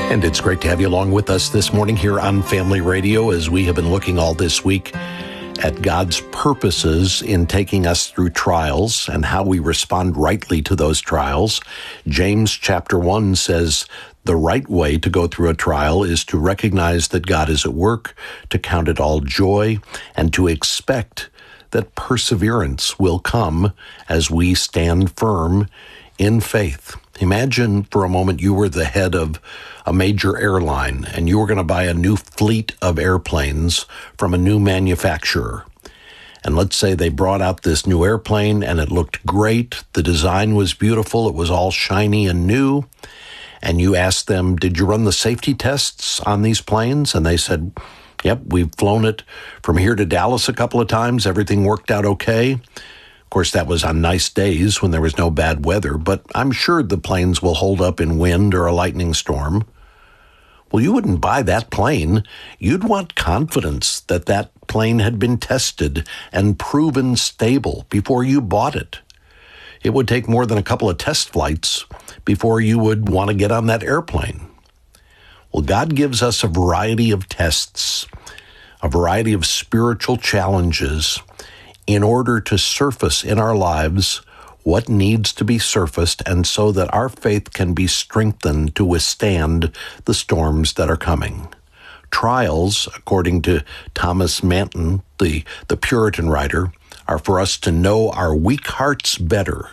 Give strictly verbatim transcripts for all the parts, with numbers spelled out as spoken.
And it's great to have you along with us this morning here on Family Radio as we have been looking all this week at God's purposes in taking us through trials and how we respond rightly to those trials. James chapter one says the right way to go through a trial is to recognize that God is at work, to count it all joy, and to expect that perseverance will come as we stand firm in faith. Imagine for a moment you were the head of a major airline and you were going to buy a new fleet of airplanes from a new manufacturer. And let's say they brought out this new airplane and it looked great. The design was beautiful. It was all shiny and new. And you asked them, did you run the safety tests on these planes? And they said, yep, we've flown it from here to Dallas a couple of times. Everything worked out okay. Of course, that was on nice days when there was no bad weather, but I'm sure the planes will hold up in wind or a lightning storm. Well, you wouldn't buy that plane. You'd want confidence that that plane had been tested and proven stable before you bought it. It would take more than a couple of test flights before you would want to get on that airplane. Well, God gives us a variety of tests, a variety of spiritual challenges in order to surface in our lives what needs to be surfaced and so that our faith can be strengthened to withstand the storms that are coming. Trials, according to Thomas Manton, the, the Puritan writer, are for us to know our weak hearts better.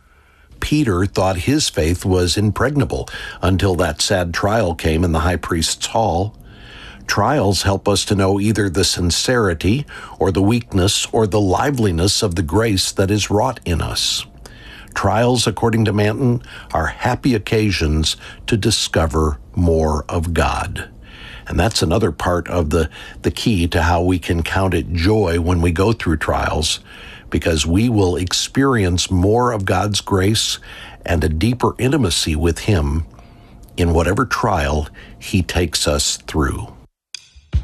Peter thought his faith was impregnable until that sad trial came in the high priest's hall. Trials help us to know either the sincerity or the weakness or the liveliness of the grace that is wrought in us. Trials, according to Manton, are happy occasions to discover more of God. And that's another part of the, the key to how we can count it joy when we go through trials, because we will experience more of God's grace and a deeper intimacy with Him in whatever trial He takes us through.